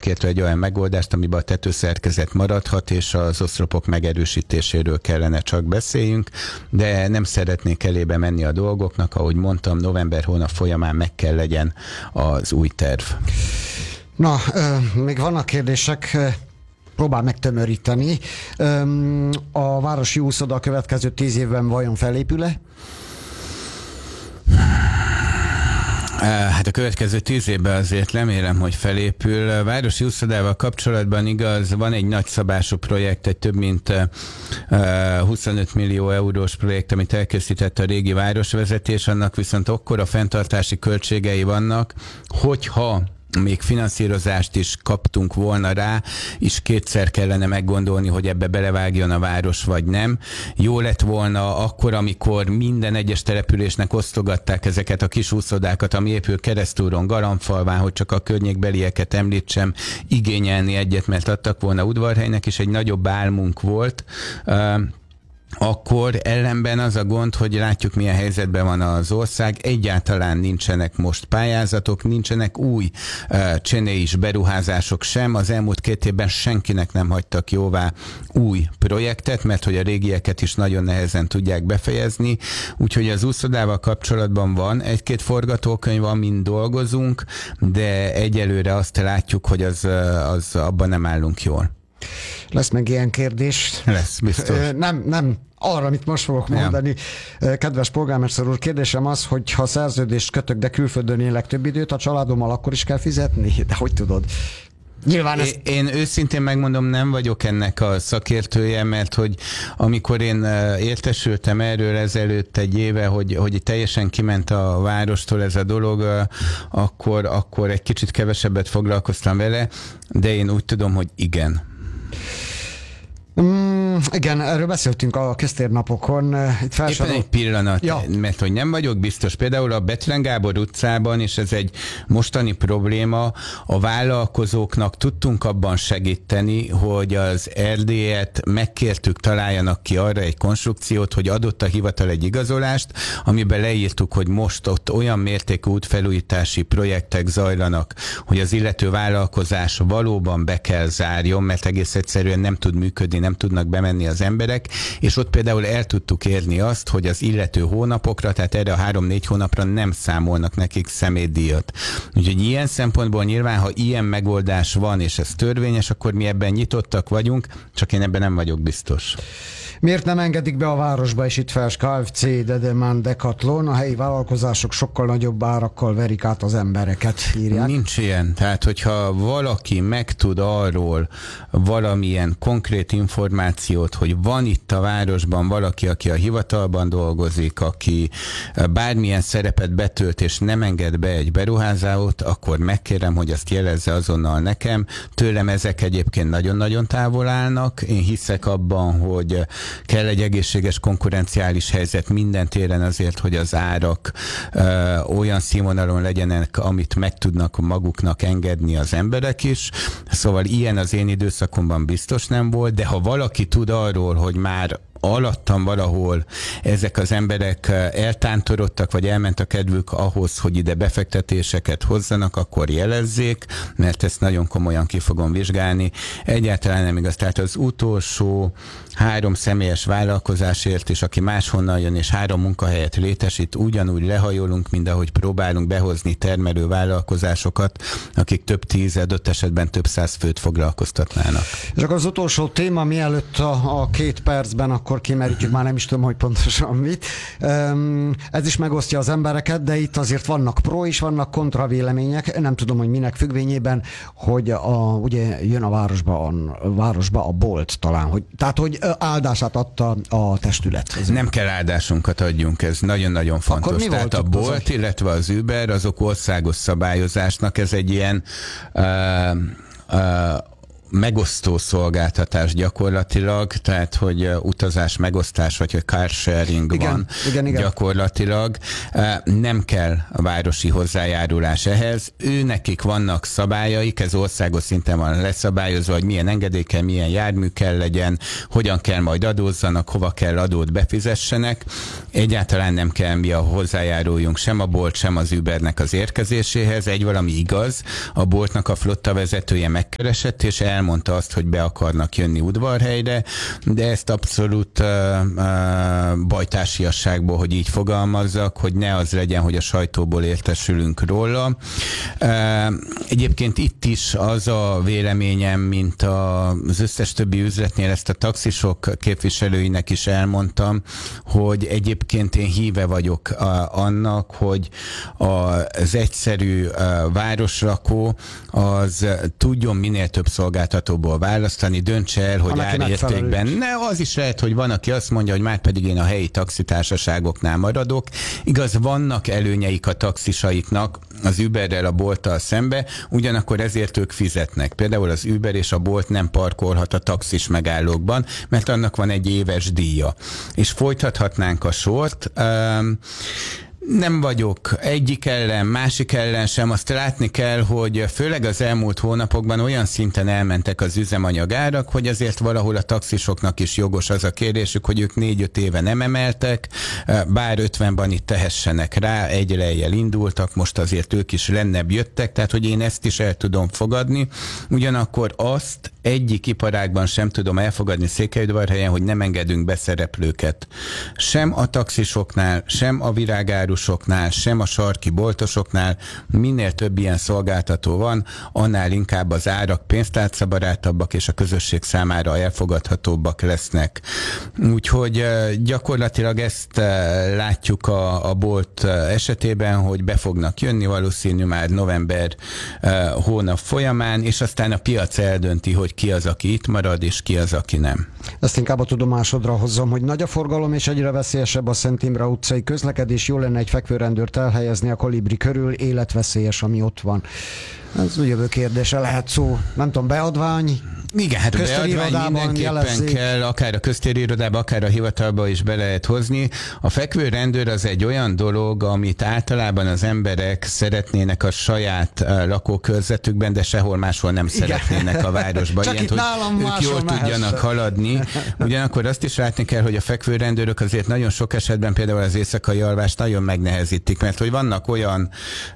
szakértő egy olyan megoldást, amiben a tetőszerkezet maradhat, és az oszlopok megerősítéséről kellene csak beszéljünk, de nem szeretnék elébe menni a dolgoknak, ahogy mondtam, november hónap folyamán meg kell legyen az új terv. Na, még vannak kérdések, próbál megtömöríteni. A városi úszoda a következő 10 évben vajon felépül-e? Hát a következő 10 évben azért remélem, hogy felépül. A városi úszodával kapcsolatban igaz, van egy nagyszabású projekt, egy több mint 25 millió eurós projekt, amit elkészített a régi városvezetés, annak viszont akkora fenntartási költségei vannak, hogyha még finanszírozást is kaptunk volna rá, és kétszer kellene meggondolni, hogy ebbe belevágjon a város, vagy nem. Jó lett volna akkor, amikor minden egyes településnek osztogatták ezeket a kis úszodákat, ami épül Keresztúron, Garamfalván, hogy csak a környékbelieket említsem, igényelni egyet, mert adtak volna Udvarhelynek is, egy nagyobb álmunk volt. Akkor ellenben az a gond, hogy látjuk, milyen helyzetben van az ország, egyáltalán nincsenek most pályázatok, nincsenek új csenéis beruházások sem, az elmúlt 2 évben senkinek nem hagytak jóvá új projektet, mert hogy a régieket is nagyon nehezen tudják befejezni, úgyhogy az úszodával kapcsolatban van egy-két forgatókönyv, amin dolgozunk, de egyelőre azt látjuk, hogy az abban nem állunk jól. Lesz meg ilyen kérdés? Lesz, biztos. Nem arra, amit most fogok mondani. Ja. Kedves polgármester úr, kérdésem az, hogy ha szerződést kötök, de külföldön élek több időt, a családommal akkor is kell fizetni? De hogy tudod? Nyilván Én őszintén megmondom, nem vagyok ennek a szakértője, mert hogy amikor én értesültem erről ezelőtt egy éve, hogy teljesen kiment a várostól ez a dolog, akkor egy kicsit kevesebbet foglalkoztam vele, de én úgy tudom, hogy igen. Igen, erről beszéltünk a köztérnapokon. Éppen egy pillanat, ja. Mert hogy nem vagyok biztos. Például a Bethlen Gábor utcában, és ez egy mostani probléma, a vállalkozóknak tudtunk abban segíteni, hogy az erdélyet megkértük, találjanak ki arra egy konstrukciót, hogy adott a hivatal egy igazolást, amiben leírtuk, hogy most ott olyan mértékű útfelújítási projektek zajlanak, hogy az illető vállalkozás valóban be kell zárjon, mert egész egyszerűen nem tud működni, nem tudnak bemenni az emberek, és ott például el tudtuk érni azt, hogy az illető hónapokra, tehát erre a 3-4 hónapra nem számolnak nekik személydíjat. Úgyhogy ilyen szempontból nyilván, ha ilyen megoldás van, és ez törvényes, akkor mi ebben nyitottak vagyunk, csak én ebben nem vagyok biztos. Miért nem engedik be a városba, és itt fel KFC, Dedeman, Decathlon, a helyi vállalkozások sokkal nagyobb árakkal verik át az embereket, írják? Nincs ilyen. Tehát, hogyha valaki megtud arról valamilyen konkrét információt, hogy van itt a városban valaki, aki a hivatalban dolgozik, aki bármilyen szerepet betölt, és nem enged be egy beruházót, akkor megkérem, hogy azt jelezze azonnal nekem. Tőlem ezek egyébként nagyon-nagyon távol állnak. Én hiszek abban, hogy kell egy egészséges konkurenciális helyzet minden téren azért, hogy az árak olyan színvonalon legyenek, amit meg tudnak maguknak engedni az emberek is. Szóval ilyen az én időszakomban biztos nem volt, de ha valaki tud arról, hogy már alattam valahol ezek az emberek eltántorodtak, vagy elment a kedvük ahhoz, hogy ide befektetéseket hozzanak, akkor jelezzék, mert ezt nagyon komolyan ki fogom vizsgálni. Egyáltalán nem igaz. Tehát az utolsó 3 személyes vállalkozásért is, aki máshonnan jön és 3 munkahelyet létesít, ugyanúgy lehajolunk, mint ahogy próbálunk behozni termelő vállalkozásokat, akik több 10, adott esetben több 100 főt foglalkoztatnának. És akkor az utolsó téma, mielőtt a 2 percben akkor kimerítjük, már nem is tudom, hogy pontosan mit. Ez is megosztja az embereket, de itt azért vannak pro és vannak kontra vélemények. Nem tudom, hogy minek függvényében, hogy ugye jön a városba a bolt talán. Tehát, hogy áldását adta a testület. Nem kell áldásunkat adjunk, ez nagyon-nagyon fontos. Tehát a bolt, illetve az Uber, azok országos szabályozásnak, ez egy ilyen megosztó szolgáltatás gyakorlatilag, tehát hogy utazás megosztás, vagy hogy car sharing van gyakorlatilag. Nem kell a városi hozzájárulás ehhez. Nekik vannak szabályaik, ez országos szinten van leszabályozva, hogy milyen engedély kell, milyen jármű kell legyen, hogyan kell majd adózzanak, hova kell adót befizessenek. Egyáltalán nem kell mi a hozzájáruljunk sem a Bolt, sem az Ubernek az érkezéséhez. Egy valami igaz, a Boltnak a flotta vezetője megkeresett, és elmondta azt, hogy be akarnak jönni Udvarhelyre, de ezt abszolút bajtársiasságból, hogy így fogalmazzak, hogy ne az legyen, hogy a sajtóból értesülünk róla. Egyébként itt is az a véleményem, mint az összes többi üzletnél, ezt a taxisok képviselőinek is elmondtam, hogy egyébként én híve vagyok annak, hogy az egyszerű városrakó az tudjon minél több szolgáltatóból választani, döntse el, hogy árértékben. Ne, az is lehet, hogy van, aki azt mondja, hogy már pedig én a helyi taxitársaságoknál maradok. Igaz, vannak előnyeik a taxisaiknak az Uberrel, a Bolttal szembe, ugyanakkor ezért ők fizetnek. Például az Uber és a Bolt nem parkolhat a taxis megállókban, mert annak van egy éves díja. És folytathatnánk a sort. Nem vagyok egyik ellen, másik ellen sem. Azt látni kell, hogy főleg az elmúlt hónapokban olyan szinten elmentek az üzemanyagárak, hogy azért valahol a taxisoknak is jogos az a kérdésük, hogy ők 4-5 éve nem emeltek, bár 50-ban itt tehessenek rá, egy lejjel indultak, most azért ők is lennebb jöttek, tehát hogy én ezt is el tudom fogadni. Ugyanakkor azt egyik iparágban sem tudom elfogadni Székelyudvarhelyen, hogy nem engedünk beszereplőket. Sem a taxisoknál, sem a virágárusoknál, sem a sarki boltosoknál. Minél több ilyen szolgáltató van, annál inkább az árak pénztárcabarátabbak és a közösség számára elfogadhatóbbak lesznek. Úgyhogy gyakorlatilag ezt látjuk a Bolt esetében, hogy be fognak jönni valószínű már november hónap folyamán, és aztán a piac eldönti, hogy ki az, aki itt marad, és ki az, aki nem. Ezt inkább a tudomásodra hozzam, hogy nagy a forgalom, és egyre veszélyesebb a Szent Imre utcai közlekedés. Jó lenne egy fekvőrendőrt elhelyezni a Kolibri körül, életveszélyes, ami ott van. Ez jövő kérdése lehet szó. Nem tudom, beadvány? Igen, hát a beadvány mindenképpen kell, akár a köztéri irodában, akár a hivatalba is be lehet hozni. A fekvőrendőr az egy olyan dolog, amit általában az emberek szeretnének a saját lakókörzetükben, de sehol máshol nem szeretnének a városban. Csak ilyent, itt nálam ők jól tudjanak haladni. Ugyanakkor azt is látni kell, hogy a fekvőrendőrök azért nagyon sok esetben például az éjszakai alvást nagyon megnehezítik, mert hogy vannak olyan,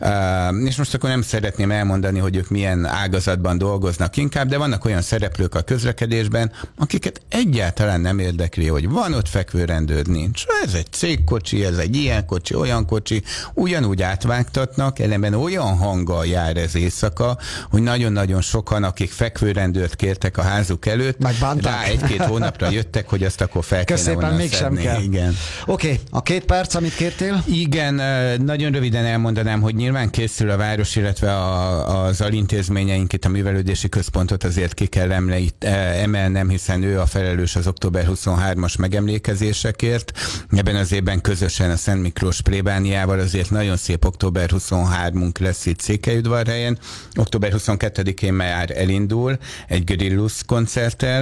és most akkor nem szeretném elmondani, hogy ők milyen ágazatban dolgoznak inkább, de vannak olyan szereplők a közlekedésben, akiket egyáltalán nem érdekli, hogy van ott fekvőrendőr, nincs. Ez egy cégkocsi, ez egy ilyen kocsi, olyan kocsi, ugyanúgy átvágtatnak, ellenben olyan hanggal jár ez éjszaka, hogy nagyon-nagyon sokan, akik fekvőrendőrt kértek a házuk előtt, rá 1-2 hónapra jöttek, hogy azt akkor fel kéne volna szedni. Igen. Oké, a 2 perc, amit kértél? Igen, nagyon röviden elmondanám, hogy nyilván készül a város, illetve az alintézményeink, itt a művelődési központot azért ki kell emelnem, hiszen ő a felelős az október 23-as megemlékezésekért. Ebben az évben közösen a Szent Miklós plébániával azért nagyon szép október 23-unk lesz itt Székelyudvarhelyen. Október 22-én már elindul egy Grillus koncerttel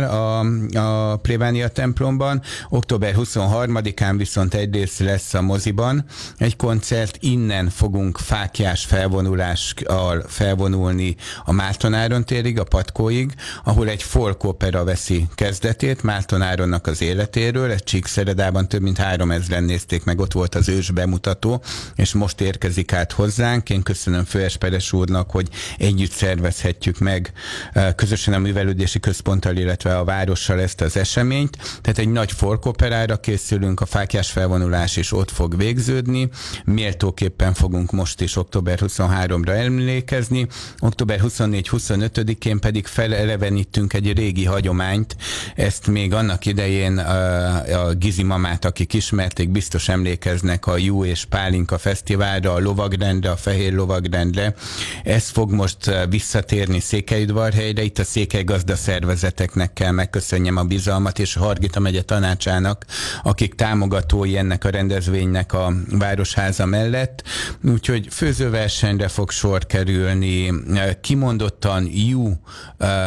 a plébánia templomban. Október 23-án viszont egyrészt lesz a moziban egy koncert, innen fogunk fáklyás felvonulással felvonulni a Márton-Áron térig, a Patkóig, ahol egy folk opera veszi kezdetét Márton Áronnak az életéről. Egy Csíkszeredában több mint 3000-en nézték meg, ott volt az ős bemutató, és most érkezik át hozzánk. Én köszönöm Főesperes úrnak, hogy együtt szervezhetjük meg közösen a művelődési központtal, illetve a várossal ezt az eseményt. Tehát egy nagy folk operára készülünk, a fáklyás felvonulás is ott fog végződni. Méltóképpen fogunk most is október 23-ra emlékezni. Október 24-25-én pedig felelevenítünk egy régi hagyományt. Ezt még annak idején a Gizi mamát, akik ismerték, biztos emlékeznek a Jú és Pálinka Fesztiválra, a lovagrendre, a Fehér Lovagrendre. Ez fog most visszatérni Székelyudvarhelyre. Itt a székely gazdaszervezeteknek kell megköszönjem a bizalmat, és a Hargita megye tanácsának, akik támogatói ennek a rendezvénynek a Városháza mellett. Úgyhogy főzőversenyre fog sor kerülni, kimondottan Jú és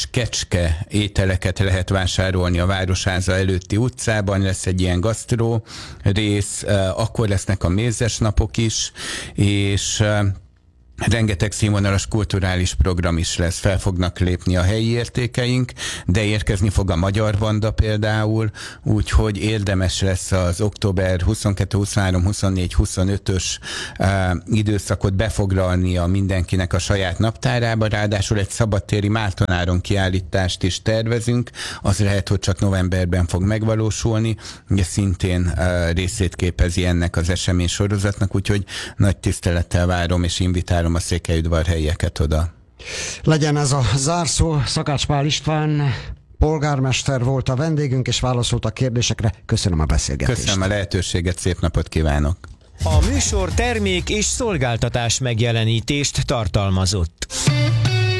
és kecske ételeket lehet vásárolni a Városháza előtti utcában, lesz egy ilyen gasztró rész, akkor lesznek a mézes napok is, és rengeteg színvonalas kulturális program is lesz, fel fognak lépni a helyi értékeink, de érkezni fog a Magyar Banda például, úgyhogy érdemes lesz az október 22, 23, 24, 25-ös időszakot befoglalnia mindenkinek a saját naptárába, ráadásul egy szabadtéri Mártonáron kiállítást is tervezünk, az lehet, hogy csak novemberben fog megvalósulni, ugye szintén részét képezi ennek az esemény sorozatnak, úgyhogy nagy tisztelettel várom és invitálom a székelyudvarhelyieket oda. Legyen ez a zárszó. Szakács Pál István polgármester volt a vendégünk, és válaszolt a kérdésekre. Köszönöm a beszélgetést. Köszönöm a lehetőséget, szép napot kívánok! A műsor termék és szolgáltatás megjelenítést tartalmazott.